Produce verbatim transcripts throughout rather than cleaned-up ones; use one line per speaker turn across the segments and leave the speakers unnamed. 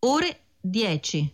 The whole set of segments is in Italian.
ore dieci.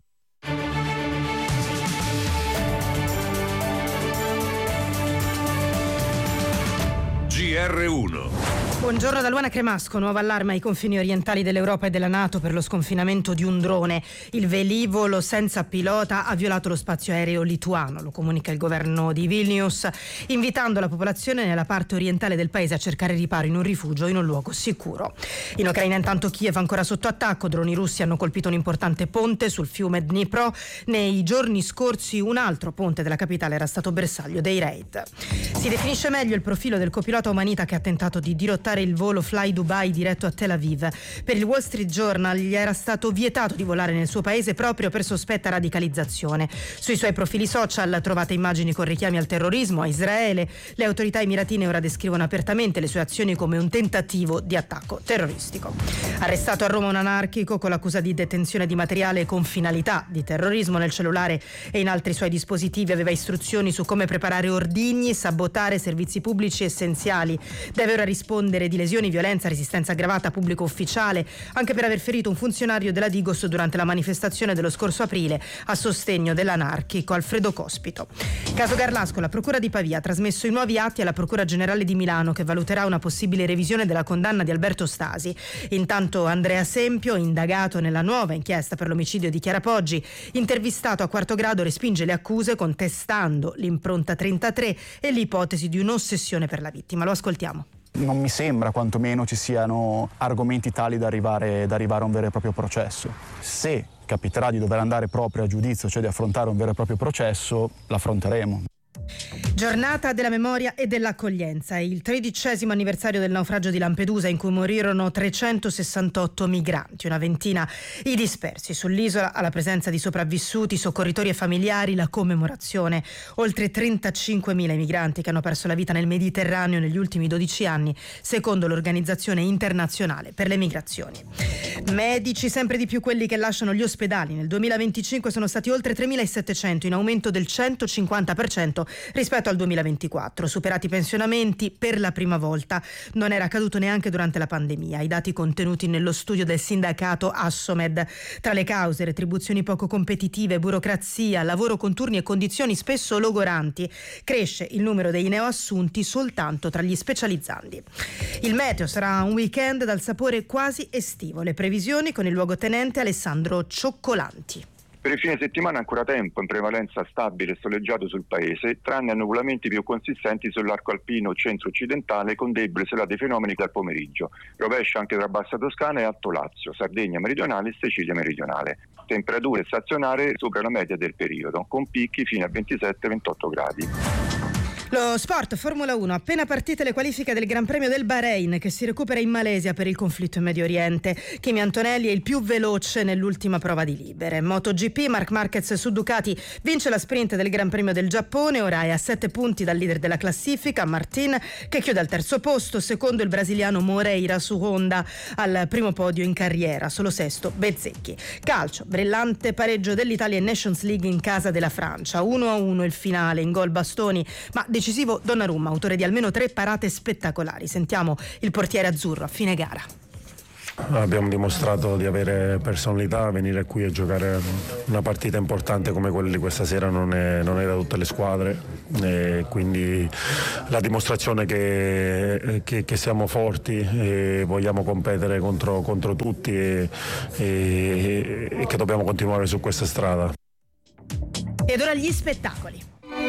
G R uno.
Buongiorno da Luana Cremasco. Nuova allarme ai confini orientali dell'Europa e della NATO per lo sconfinamento di un drone. Il velivolo senza pilota ha violato lo spazio aereo lituano, lo comunica il governo di Vilnius, invitando la popolazione nella parte orientale del paese a cercare riparo in un rifugio in un luogo sicuro. In Ucraina intanto Kiev ancora sotto attacco. Droni russi hanno colpito un importante ponte sul fiume Dnipro. Nei giorni scorsi un altro ponte della capitale era stato bersaglio dei raid. Si definisce meglio il profilo del copilota umanita che ha tentato di dirottare il volo Fly Dubai diretto a Tel Aviv. Per il Wall Street Journal gli era stato vietato di volare nel suo paese proprio per sospetta radicalizzazione. Sui suoi profili social trovate immagini con richiami al terrorismo, a Israele. Le autorità emiratine ora descrivono apertamente le sue azioni come un tentativo di attacco terroristico. Arrestato a Roma un anarchico con l'accusa di detenzione di materiale con finalità di terrorismo. Nel cellulare e in altri suoi dispositivi aveva istruzioni su come preparare ordigni e sabotare servizi pubblici essenziali. Deve ora rispondere di lesioni, violenza, resistenza aggravata a pubblico ufficiale, anche per aver ferito un funzionario della Digos durante la manifestazione dello scorso aprile a sostegno dell'anarchico Alfredo Cospito. Caso Garlasco, la Procura di Pavia ha trasmesso i nuovi atti alla Procura Generale di Milano, che valuterà una possibile revisione della condanna di Alberto Stasi. Intanto Andrea Sempio, indagato nella nuova inchiesta per l'omicidio di Chiara Poggi, intervistato a quarto grado, respinge le accuse contestando l'impronta trentatré e l'ipotesi di un'ossessione per la vittima. Lo ascoltiamo.
Non mi sembra quantomeno ci siano argomenti tali da arrivare, da arrivare a un vero e proprio processo. Se capiterà di dover andare proprio a giudizio, cioè di affrontare un vero e proprio processo, l'affronteremo.
Giornata della memoria e dell'accoglienza. È il tredicesimo anniversario del naufragio di Lampedusa, in cui morirono trecentosessantotto migranti, una ventina i dispersi sull'isola, alla presenza di sopravvissuti, soccorritori e familiari, la commemorazione. Oltre trentacinquemila migranti che hanno perso la vita nel Mediterraneo negli ultimi dodici anni, secondo l'Organizzazione Internazionale per le Migrazioni. Medici, sempre di più quelli che lasciano gli ospedali. Nel duemilaventicinque sono stati oltre tremilasettecento, in aumento del centocinquanta per cento rispetto al duemilaventiquattro. Superati i pensionamenti per la prima volta. Non era accaduto neanche durante la pandemia. I dati contenuti nello studio del sindacato Assomed. Tra le cause, retribuzioni poco competitive, burocrazia, lavoro con turni e condizioni spesso logoranti. Cresce il numero dei neoassunti soltanto tra gli specializzandi. Il meteo sarà un weekend dal sapore quasi estivo. Le previsioni con il luogotenente Alessandro Cioccolanti.
Per il fine settimana ancora tempo, in prevalenza stabile e soleggiato sul paese, tranne annuvolamenti più consistenti sull'arco alpino centro-occidentale con deboli isolati fenomeni dal pomeriggio. Rovescia anche tra Bassa Toscana e Alto Lazio, Sardegna meridionale e Sicilia meridionale. Temperature stazionarie sopra la media del periodo, con picchi fino a ventisette ventotto gradi.
Lo sport, Formula uno, appena partite le qualifiche del Gran Premio del Bahrain, che si recupera in Malesia per il conflitto in Medio Oriente. Kimi Antonelli è il più veloce nell'ultima prova di libere. MotoGP, Marc Marquez su Ducati vince la sprint del Gran Premio del Giappone, ora è a sette punti dal leader della classifica, Martin, che chiude al terzo posto, secondo il brasiliano Moreira su Honda, al primo podio in carriera, solo sesto Bezzecchi. Calcio, brillante pareggio dell'Italia in Nations League in casa della Francia, uno a uno il finale, in gol Bastoni, ma decisivo Donnarumma, autore di almeno tre parate spettacolari. Sentiamo il portiere azzurro a fine gara.
Abbiamo dimostrato di avere personalità, venire qui a giocare una partita importante come quella di questa sera non è, non è da tutte le squadre, e quindi la dimostrazione che, che, che siamo forti e vogliamo competere contro, contro tutti e, e, e che dobbiamo continuare su questa strada.
Ed ora gli spettacoli.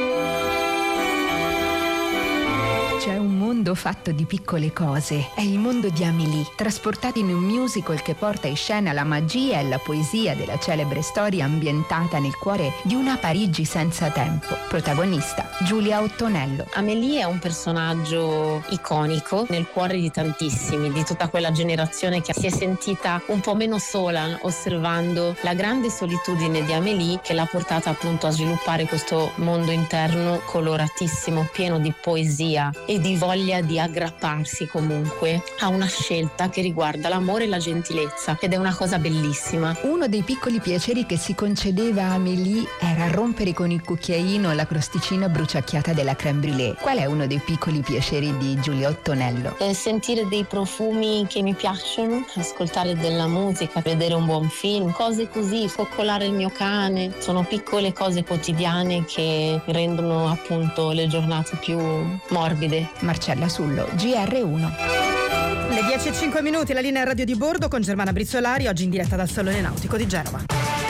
C'è un mondo fatto di piccole cose, è il mondo di Amélie, trasportati in un musical che porta in scena la magia e la poesia della celebre storia ambientata nel cuore di una Parigi senza tempo. Protagonista Giulia Ottonello.
Amélie è un personaggio iconico nel cuore di tantissimi, di tutta quella generazione che si è sentita un po' meno sola osservando la grande solitudine di Amélie, che l'ha portata appunto a sviluppare questo mondo interno coloratissimo, pieno di poesia e di voglia di aggrapparsi comunque a una scelta che riguarda l'amore e la gentilezza, ed è una cosa bellissima.
Uno dei piccoli piaceri che si concedeva a Amélie era rompere con il cucchiaino la crosticina bruciacchiata della crème brûlée. Qual è uno dei piccoli piaceri di Giulia Ottonello?
Eh, sentire dei profumi che mi piacciono, ascoltare della musica, vedere un buon film, cose così, coccolare il mio cane. Sono piccole cose quotidiane che rendono appunto le giornate più morbide.
Marcella Sullo, G R uno.
Le dieci e cinque minuti, la linea radio di bordo con Germana Brizzolari, oggi in diretta dal Salone Nautico di Genova.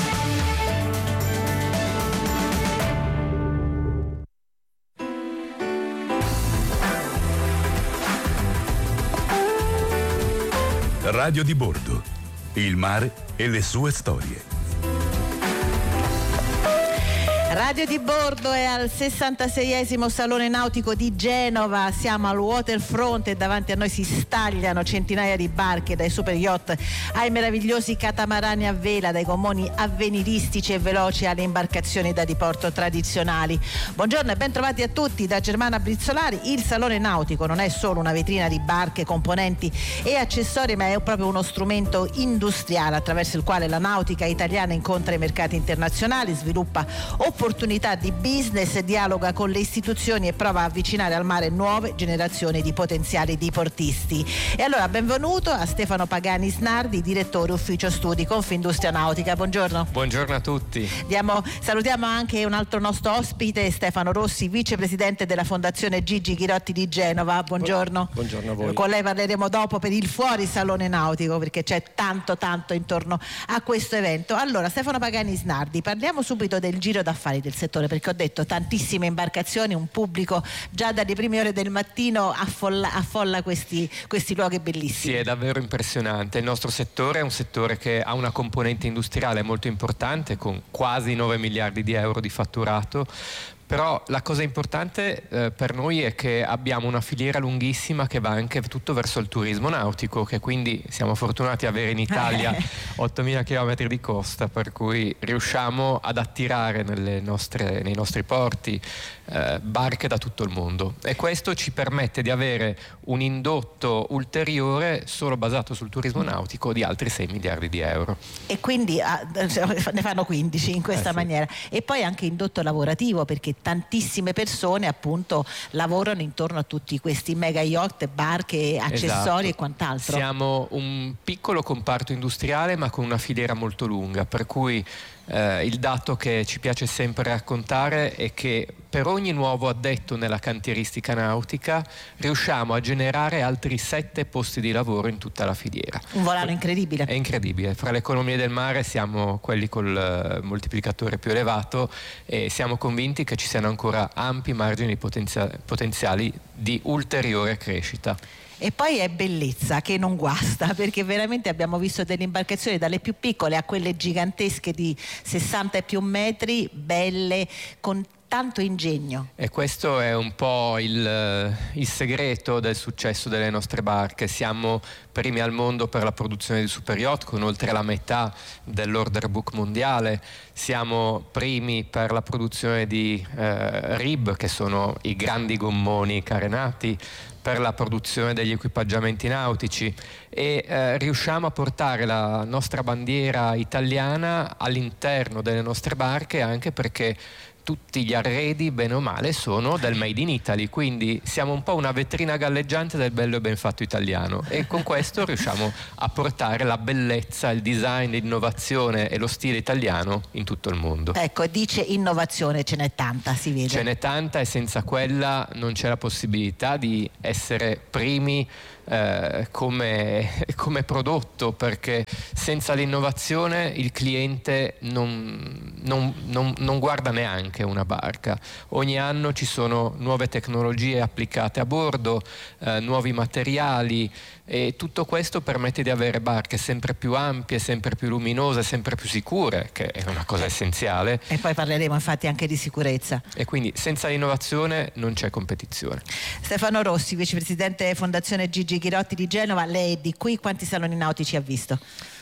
Radio di bordo, il mare e le sue storie.
Radio di bordo è al sessantaseiesimo Salone Nautico di Genova, siamo al waterfront e davanti a noi si stagliano centinaia di barche, dai super yacht ai meravigliosi catamarani a vela, dai gommoni avveniristici e veloci alle imbarcazioni da diporto tradizionali. Buongiorno e ben trovati a tutti da Germana Brizzolari. Il Salone Nautico non è solo una vetrina di barche, componenti e accessori, ma è proprio uno strumento industriale attraverso il quale la nautica italiana incontra i mercati internazionali, sviluppa opportunità opportunità di business, dialoga con le istituzioni e prova a avvicinare al mare nuove generazioni di potenziali diportisti. E allora benvenuto a Stefano Pagani Snardi, direttore ufficio studi Confindustria Nautica. Buongiorno.
Buongiorno a tutti.
Diamo, salutiamo anche un altro nostro ospite, Stefano Rossi, vicepresidente della Fondazione Gigi Ghirotti di Genova. Buongiorno.
Buongiorno a voi.
Con lei parleremo dopo per il fuori Salone Nautico, perché c'è tanto tanto intorno a questo evento. Allora, Stefano Pagani Snardi, parliamo subito del giro d'affari del settore, perché ho detto tantissime imbarcazioni, un pubblico già dalle prime ore del mattino affolla, affolla questi, questi luoghi bellissimi.
Sì, è davvero impressionante. Il nostro settore è un settore che ha una componente industriale molto importante, con quasi nove miliardi di euro di fatturato. Però la cosa importante eh, per noi è che abbiamo una filiera lunghissima che va anche tutto verso il turismo nautico, che quindi siamo fortunati ad avere in Italia ottomila chilometri di costa, per cui riusciamo ad attirare nelle nostre, nei nostri porti eh, barche da tutto il mondo, e questo ci permette di avere un indotto ulteriore solo basato sul turismo nautico di altri sei miliardi di euro.
E quindi ah, ne fanno quindici in questa
eh, sì.
maniera. E poi anche indotto lavorativo, perché tantissime persone appunto lavorano intorno a tutti questi mega yacht, barche, accessori
esatto.
e quant'altro.
Siamo un piccolo comparto industriale ma con una filiera molto lunga, per cui eh, il dato che ci piace sempre raccontare è che per ogni nuovo addetto nella cantieristica nautica riusciamo a generare altri sette posti di lavoro in tutta la filiera.
Un volano incredibile.
È incredibile. Fra le economie del mare siamo quelli col uh, moltiplicatore più elevato, e siamo convinti che ci siano ancora ampi margini potenzia- potenziali di ulteriore crescita.
E poi è bellezza che non guasta, perché veramente abbiamo visto delle imbarcazioni dalle più piccole a quelle gigantesche di sessanta e più metri, belle, con tanto ingegno.
E questo è un po' il, il segreto del successo delle nostre barche. Siamo primi al mondo per la produzione di super yacht, con oltre la metà dell'order book mondiale. Siamo primi per la produzione di eh, rib, che sono i grandi gommoni carenati, per la produzione degli equipaggiamenti nautici, e eh, riusciamo a portare la nostra bandiera italiana all'interno delle nostre barche, anche perché tutti gli arredi, bene o male, sono del Made in Italy, quindi siamo un po' una vetrina galleggiante del bello e ben fatto italiano, e con questo riusciamo a portare la bellezza, il design, l'innovazione e lo stile italiano in tutto il mondo.
Ecco, dice innovazione, ce n'è tanta, si vede.
Ce n'è tanta, e senza quella non c'è la possibilità di essere primi eh, come, come prodotto, perché senza l'innovazione il cliente non, non, non, non guarda neanche una barca. Ogni anno ci sono nuove tecnologie applicate a bordo, eh, nuovi materiali, e tutto questo permette di avere barche sempre più ampie, sempre più luminose, sempre più sicure, che è una cosa essenziale.
E poi parleremo infatti anche di sicurezza.
E quindi senza l'innovazione non c'è competizione.
Stefano Rossi, vicepresidente Fondazione Gigi Ghirotti di Genova, lei è di qui, quanti saloni nautici ha visto?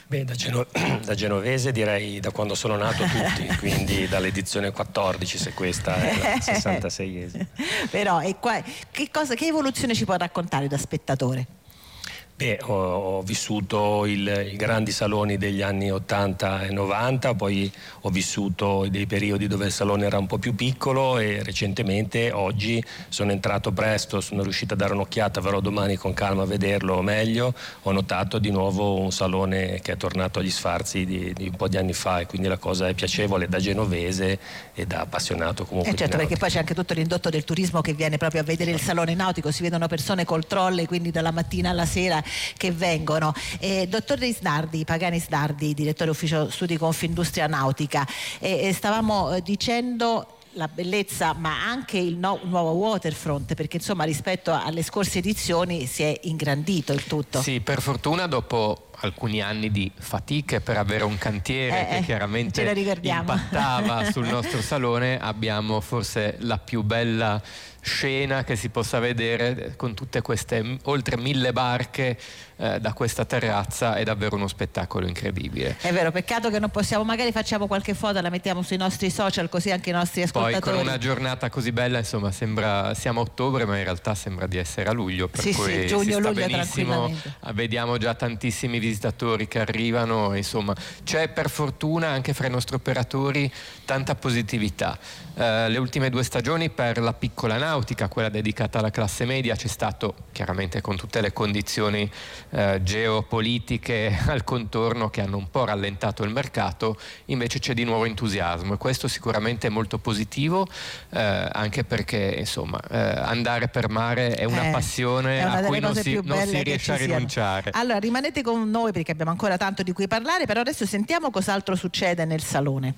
Beh, da, Geno- da genovese direi da quando sono nato tutti, quindi dall'edizione quattordici, se questa è la sessantaseiesima.
Però e qua, che, cosa, che evoluzione ci può raccontare da spettatore?
Beh, ho, ho vissuto il, i grandi saloni degli anni ottanta e novanta, poi ho vissuto dei periodi dove il salone era un po' più piccolo e recentemente, oggi, sono entrato presto, sono riuscito a dare un'occhiata, verrò domani con calma a vederlo meglio, ho notato di nuovo un salone che è tornato agli sfarzi di, di un po' di anni fa e quindi la cosa è piacevole da genovese e da appassionato comunque.
Eh certo, perché poi c'è anche tutto l'indotto del turismo che viene proprio a vedere il salone nautico, si vedono persone col trolley, quindi dalla mattina alla sera che vengono. Eh, dottor Isnardi, Pagani Isnardi, direttore ufficio studi Confindustria Nautica, eh, eh, stavamo eh, dicendo la bellezza ma anche il no, nuovo waterfront, perché insomma rispetto alle scorse edizioni si è ingrandito il tutto.
Sì, per fortuna dopo alcuni anni di fatiche per avere un cantiere
eh,
che chiaramente impattava sul nostro salone, abbiamo forse la più bella scena che si possa vedere con tutte queste oltre mille barche eh, da questa terrazza. È davvero uno spettacolo incredibile.
È vero, peccato che non possiamo, magari facciamo qualche foto, la mettiamo sui nostri social così anche i nostri ascoltatori.
Poi con una giornata così bella, insomma, sembra siamo a ottobre ma in realtà sembra di essere a luglio, per
sì,
cui
sì, giugno,
si sta
luglio,
benissimo. Vediamo già tantissimi visitatori che arrivano, insomma c'è per fortuna anche fra i nostri operatori tanta positività. Uh, le ultime due stagioni per la piccola nautica, quella dedicata alla classe media, c'è stato chiaramente con tutte le condizioni uh, geopolitiche al contorno che hanno un po' rallentato il mercato, invece c'è di nuovo entusiasmo e questo sicuramente è molto positivo, uh, anche perché insomma uh, andare per mare è una
eh,
passione
è una
a cui non si, non si
che
riesce a rinunciare.
Allora rimanete con noi perché abbiamo ancora tanto di cui parlare, però adesso sentiamo cos'altro succede nel salone.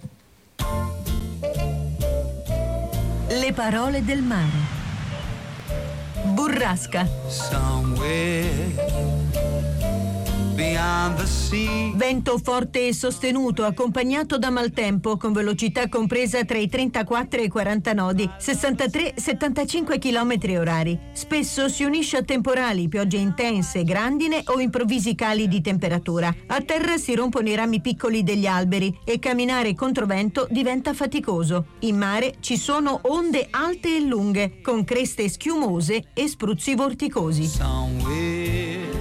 Le parole del mare. Burrasca. Vento forte e sostenuto, accompagnato da maltempo, con velocità compresa tra i trentaquattro e i quaranta nodi, sessantatré settantacinque chilometri orari. Spesso si unisce a temporali, piogge intense, grandine o improvvisi cali di temperatura. A terra si rompono i rami piccoli degli alberi e camminare contro vento diventa faticoso. In mare ci sono onde alte e lunghe, con creste schiumose e spruzzi vorticosi.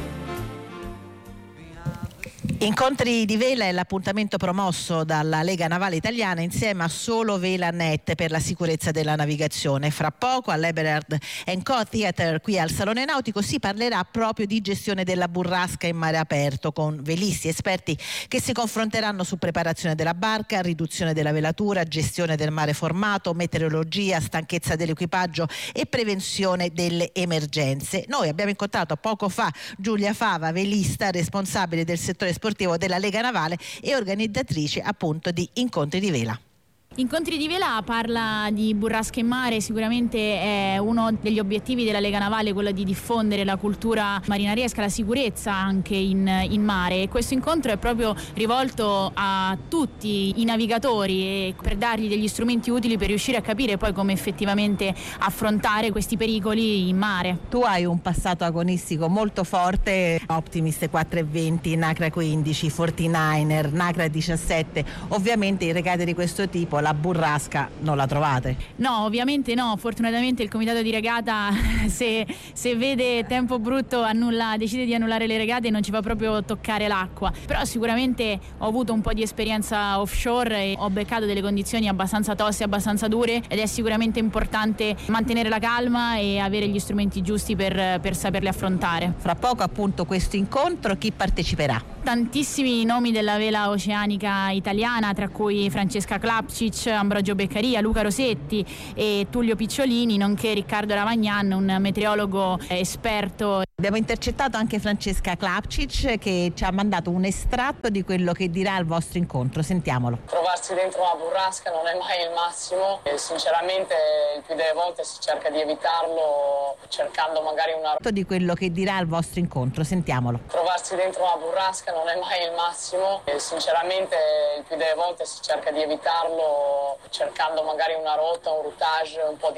Incontri di vela è l'appuntamento promosso dalla Lega Navale Italiana insieme a Solo Vela Net per la sicurezza della navigazione. Fra poco all'Eberhard and Co Theater qui al Salone Nautico si parlerà proprio di gestione della burrasca in mare aperto, con velisti esperti che si confronteranno su preparazione della barca, riduzione della velatura, gestione del mare formato, meteorologia, stanchezza dell'equipaggio e prevenzione delle emergenze. Noi abbiamo incontrato poco fa Giulia Fava, velista responsabile del settore sportivo della Lega Navale e organizzatrice appunto di Incontri di Vela.
Incontri di Vela parla di burrasca in mare, sicuramente è uno degli obiettivi della Lega Navale quello di diffondere la cultura marinariesca, la sicurezza anche in, in mare, e questo incontro è proprio rivolto a tutti i navigatori e per dargli degli strumenti utili per riuscire a capire poi come effettivamente affrontare questi pericoli in mare.
Tu hai un passato agonistico molto forte, Optimist quattro e venti, Nacra quindici, quarantanove er, Nacra diciassette, ovviamente in regate di questo tipo la burrasca non la trovate?
No, ovviamente no, fortunatamente il comitato di regata se, se vede tempo brutto annulla, decide di annullare le regate e non ci fa proprio toccare l'acqua, però sicuramente ho avuto un po' di esperienza offshore e ho beccato delle condizioni abbastanza toste, abbastanza dure, ed è sicuramente importante mantenere la calma e avere gli strumenti giusti per, per saperle affrontare.
Fra poco appunto questo incontro, chi parteciperà?
Tantissimi nomi della vela oceanica italiana, tra cui Francesca Klapčić, Ambrogio Beccaria, Luca Rosetti e Tullio Picciolini, nonché Riccardo Ravagnan, un meteorologo esperto.
Abbiamo intercettato anche Francesca Klapčić che ci ha mandato un estratto di quello che dirà al vostro incontro. Sentiamolo.
Trovarsi dentro una burrasca non è mai il massimo e sinceramente il più delle volte si cerca di evitarlo cercando magari una...
di quello che dirà al vostro incontro. Sentiamolo.
Trovarsi dentro una burrasca non è mai il massimo e sinceramente il più delle volte si cerca di evitarlo cercando magari una rotta, un routage un po'